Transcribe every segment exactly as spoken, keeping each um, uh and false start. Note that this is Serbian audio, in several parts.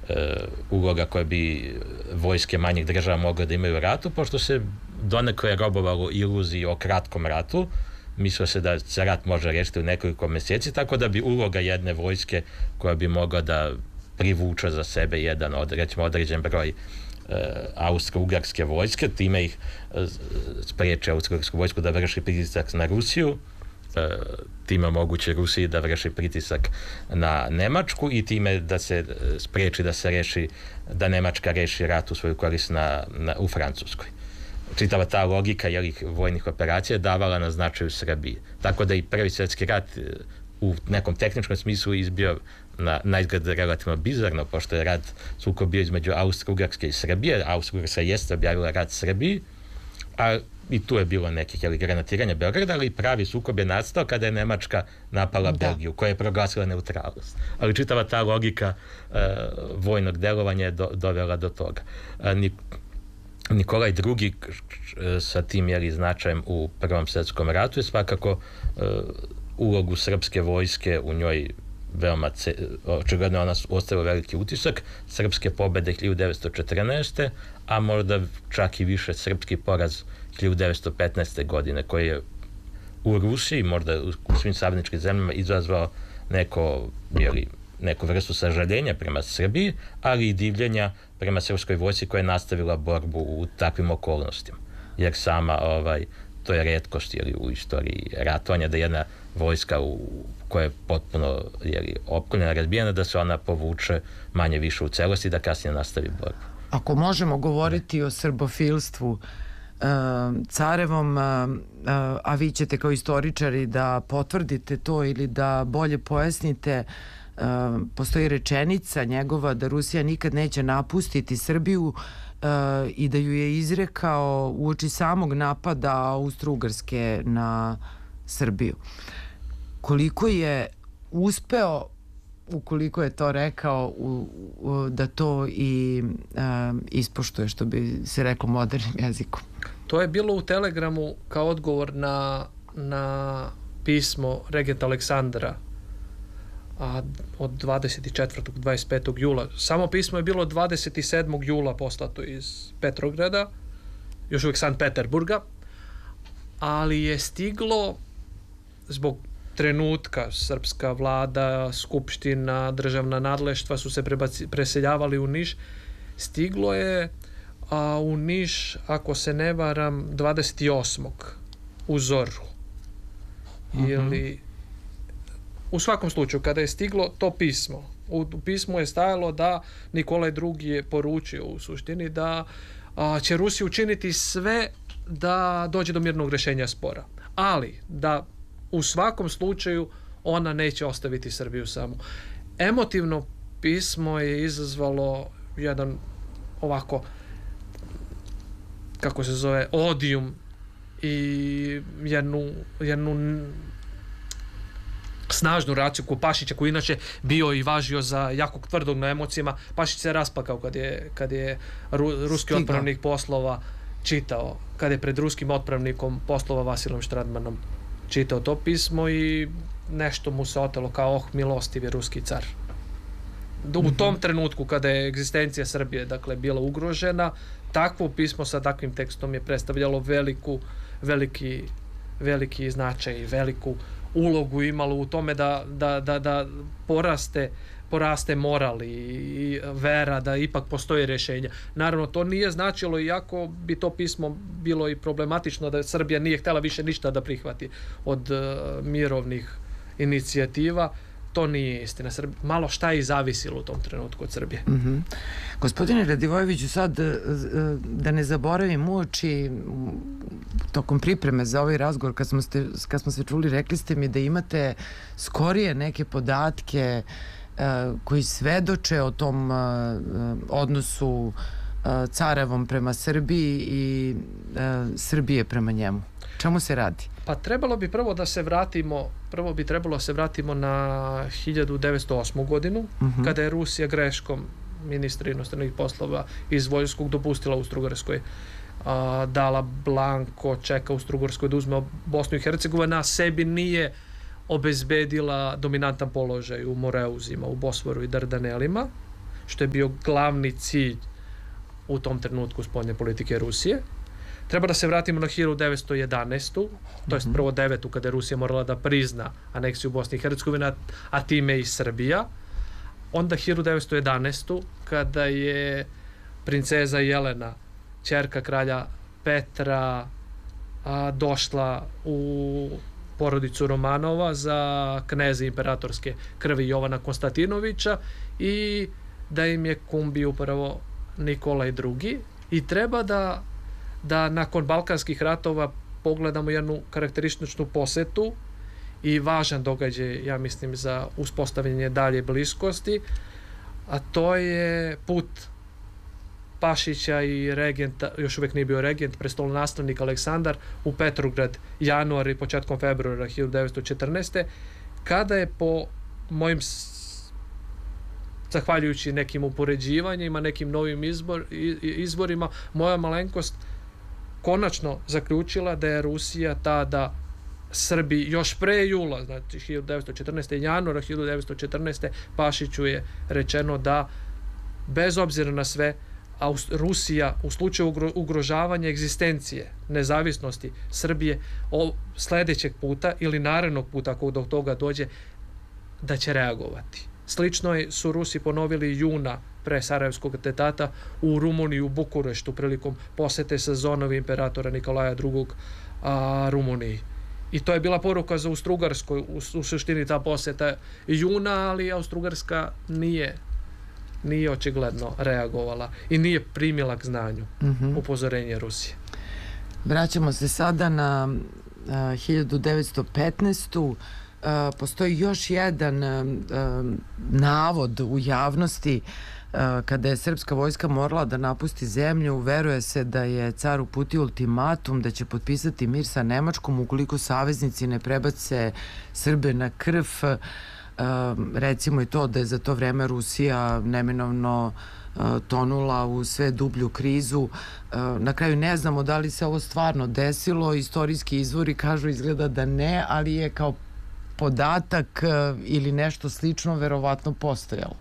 uloga koje bi vojske manjih država mogle da imaju u ratu, pošto se donekle je robovalo iluziji o kratkom ratu. Mislilo se da se rat može rešiti u nekoliko meseci, tako da bi uloga jedne vojske koja bi mogla da privuče za sebe jedan od, recimo, određen broj austro-ugarske vojske, time ih spreče austro-ugarsku vojsku da vrši pritisak na Rusiju, time omoguće Rusiji da vrši pritisak na Nemačku i time da se spreči da se reši, da Nemačka reši rat u svoju korist na, na, u Francuskoj. Čitava ta logika jelih vojnih operacija davala na značaju Srbiji. Tako da i Prvi svjetski rat u nekom tehničkom smislu izbio na najzgled relativno bizarno, pošto je rat sukob bio između Austro-Ugarske i Srbije. Austro-Ugarska jeste objavila rat Srbiji, a i tu je bilo nekih granatiranja Beograda, ali pravi sukob je nastao kada je Nemačka napala da. Belgiju, koja je proglasila neutralnost. Ali čitava ta logika uh, vojnog delovanja je do, dovela do toga. Uh, Nikolaj drugi sa tim jeli značajem u Prvom svjetskom ratu je svakako uh, ulogu srpske vojske u njoj veoma, očigledno ona ostavila veliki utisak, srpske pobede hiljadu devetsto četrnaeste. a možda čak i više srpski poraz hiljadu devetsto petnaeste. godine, koji je u Rusiji, možda u svim savezničkim zemljama izazvao neko, jeli, neku vrstu sažaljenja prema Srbiji, ali i divljenja prema srpskoj vojsci koja je nastavila borbu u takvim okolnostima. Jer sama, ovaj, to je retkost jeli, u istoriji ratovanja, da jedna vojska u, koja je potpuno jeli, opkoljena, razbijena, da se ona povuče manje više u celosti i da kasnije nastavi borbu. Ako možemo govoriti o srbofilstvu carevom, a vi ćete kao istoričari da potvrdite to ili da bolje pojasnite, postoji rečenica njegova da Rusija nikad neće napustiti Srbiju i da ju je izrekao uoči samog napada Austro-Ugarske na Srbiju. Koliko je uspeo, ukoliko je to rekao, u, u, da to i um, ispoštuje, što bi se reklo modernim jezikom? To je bilo u telegramu kao odgovor na, na pismo regenta Aleksandra a, od dvadeset četvrtog do dvadeset petog jula. Samo pismo je bilo dvadeset sedmog jula poslato iz Petrograda, još uvijek Sankt Peterburga, ali je stiglo zbog trenutka, srpska vlada, skupština, državna nadleštva su se prebaci, preseljavali u Niš. Stiglo je a, u Niš, ako se ne varam, dvadeset osmog u zoru. Uh-huh. Ili u svakom slučaju, kada je stiglo to pismo, u, u pismu je stajalo da Nikolaj drugi je poručio u suštini da a, će Rusija učiniti sve da dođe do mirnog rješenja spora. Ali da u svakom slučaju ona neće ostaviti Srbiju samu. Emotivno pismo je izazvalo jedan ovako, kako se zove, odijum i jednu, jednu snažnu reakciju kod Pašića, koji inače bio i važio za jakog tvrdog na emocijama. Pašić se raspakao kad je, kad je ru, ruski otpravnik poslova čitao, kad je pred ruskim otpravnikom poslova Vasilom Štradmanom čitao to pismo i nešto mu se otelo kao oh, milostiv je ruski car. U mm-hmm. tom trenutku kada je egzistencija Srbije dakle bila ugrožena, takvo pismo sa takvim tekstom je predstavljalo veliku, veliki, veliki značaj i veliku ulogu imalo u tome da, da, da, da poraste poraste moral i vera da ipak postoje rješenja. Naravno, to nije značilo, iako bi to pismo bilo i problematično, da Srbija nije htjela više ništa da prihvati od uh, mirovnih inicijativa. To nije istina. Srb... Malo šta je i zavisilo u tom trenutku od Srbije. Mm-hmm. Gospodine Radivojeviću, sad da ne zaboravim uoči tokom pripreme za ovaj razgovor, kad smo, ste, kad smo se čuli, rekli ste mi da imate skorije neke podatke koji svedoče o tom uh, odnosu uh, carevom prema Srbiji i uh, Srbije prema njemu. Čemu se radi? Pa trebalo bi prvo da se vratimo, prvo bi trebalo se vratimo na hiljadu devetsto osmu. godinu, uh-huh. kada je Rusija greškom, ministra inostranih poslova iz Vojskog, dopustila Austro-Ugarskoj, uh, dala blanko čeka Austro-Ugarskoj da uzme Bosnu i Hercegovinu, a sebi nije obezbedila dominantan položaj u Moreuzima, u Bosforu i Dardanelima, što je bio glavni cilj u tom trenutku spoljne politike Rusije. Treba da se vratimo na hiljadu devetsto jedanaestu. To jest prvo devetu kada je Rusija morala da prizna aneksiju Bosne i Hercegovine, a time i Srbija. Onda hiljadu devetsto jedanaestu kada je princeza Jelena, ćerka kralja Petra, a, došla u porodicu Romanova za kneza imperatorske krvi Jovana Konstantinovića i da im je kum bio upravo Nikolaj drugi. I treba da da nakon Balkanskih ratova pogledamo jednu karakterističnu posetu i važan događaj, ja mislim, za uspostavljanje dalje bliskosti, a to je put Pašića i regenta, još uvijek nije bio regent, prestolonaslednik Aleksandar u Petrograd januar i početkom februara hiljadu devetsto četrnaeste. kada je po mojim zahvaljujući nekim upoređivanjima, nekim novim izbor, izborima, moja malenkost konačno zaključila da je Rusija tada Srbi još pre jula, znači hiljadu devetsto četrnaeste. januara hiljadu devetsto četrnaeste. Pašiću je rečeno da bez obzira na sve Rusija u slučaju ugrožavanja egzistencije, nezavisnosti Srbije sljedećeg puta ili narednog puta ako do toga dođe, da će reagovati. Slično su Rusi ponovili juna pre Sarajevskog atentata u Rumuniji, u Bukureštu prilikom posete sezonovi imperatora Nikolaja drugog. A, Rumuniji. I to je bila poruka za Austrougarsku, u, u suštini ta poseta juna, ali Austrougarska nije nije očigledno reagovala i nije primila k znanju mm-hmm. upozorenje Rusije. Vraćamo se sada na uh, hiljadu devetsto petnaestu. Uh, postoji još jedan uh, navod u javnosti uh, kada je srpska vojska morala da napusti zemlju. Veruje se da je car uputio ultimatum da će potpisati mir sa Nemačkom ukoliko saveznici ne prebace Srbe na krv. Uh, recimo i to da je za to vreme Rusija neminovno uh, tonula u sve dublju krizu. Uh, na kraju ne znamo da li se ovo stvarno desilo. Istorijski izvori kažu izgleda da ne, ali je kao podatak uh, ili nešto slično verovatno postojalo.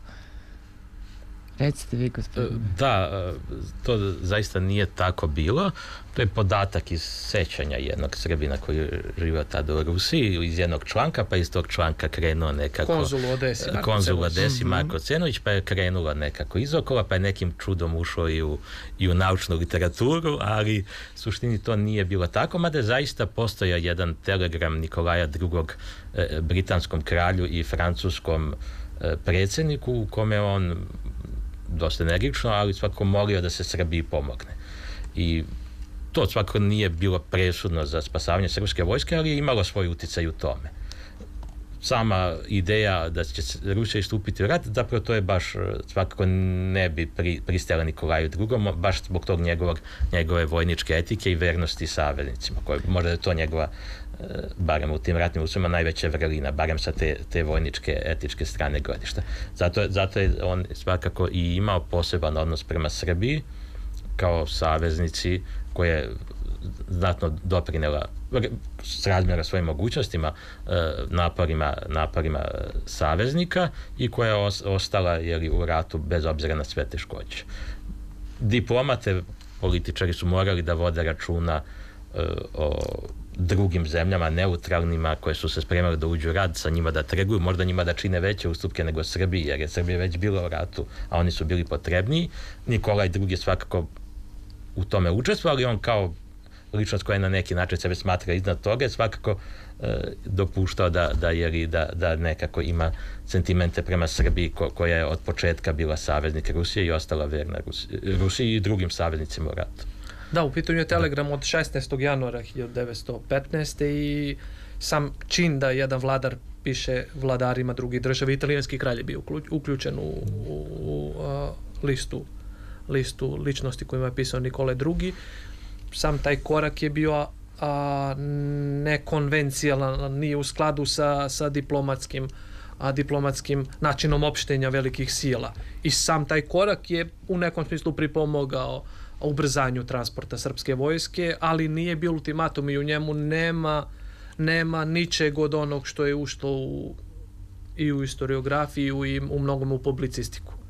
Recite vi, gospodine. Da, to zaista nije tako bilo. To je podatak iz sećanja jednog Srbina koji je živio tada u Rusiji, iz jednog članka, pa iz tog članka krenuo nekako... Konzul u Odesi, Marko Konzul u Odesi, Marko Cenović, pa je krenulo nekako izokola, pa je nekim čudom ušao i u, i u naučnu literaturu, ali u suštini to nije bilo tako, mada je zaista postojao jedan telegram Nikolaja drugog. Eh, britanskom kralju i francuskom eh, predsjedniku u kome on dosta energično, ali svako molio da se Srbiji pomogne. I to svako nije bilo presudno za spasavanje srpske vojske, ali je imalo svoj uticaj u tome. Sama ideja da će Rusija istupiti u rat, zapravo to je baš svakako ne bi pri, pristala Nikolaju drugom, baš zbog tog njegovog, njegove vojničke etike i vernosti saveznicima, koje možda je to njegova, barem u tim ratnim uslovima, najveća vrlina, barem sa te, te vojničke etičke strane gledišta. Zato, zato je on svakako i imao poseban odnos prema Srbiji kao saveznici koje je znatno doprinela srazmjera svojim mogućnostima naporima, naporima saveznika i koja je ostala jeli, u ratu bez obzira na sve teškoće. Diplomate, političari su morali da vode računa o drugim zemljama, neutralnima, koje su se spremali da uđu u rat, sa njima da trguju, možda njima da čine veće ustupke nego Srbiji, jer je Srbija već bila u ratu, a oni su bili potrebniji. Nikolaj drugi je svakako u tome učestvovao, ali on kao ličnost koja je na neki način sebe smatra iznad toga je svakako e, dopuštao da, da, jeli, da, da nekako ima sentimente prema Srbiji ko, koja je od početka bila saveznik Rusije i ostala verna Rusiji, Rusiji i drugim saveznicima u ratu. Da, u pitanju je telegram od šesnaestog januara hiljadu devetsto petnaeste. i sam čin da jedan vladar piše vladarima drugih država. Italijanski kralj je bio uključen u, u, u a, listu, listu ličnosti kojima je pisao Nikolaj drugi. Sam taj korak je bio a, nekonvencijalan, nije u skladu sa, sa diplomatskim, a, diplomatskim načinom opštenja velikih sila. I sam taj korak je u nekom smislu pripomogao ubrzanju transporta srpske vojske, ali nije bio ultimatum i u njemu nema, nema ničeg od onog što je ušlo u, i u historiografiju i u mnogom u publicistiku.